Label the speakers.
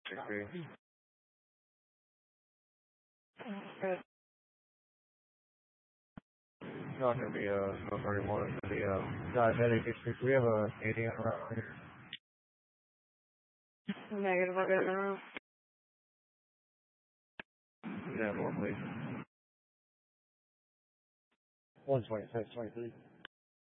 Speaker 1: Agree. It's not going to be no 31. It's going to be diabetic. We have a 80 around here.
Speaker 2: Negative, I'll get in the room.
Speaker 1: Yeah, more please. 126, 23.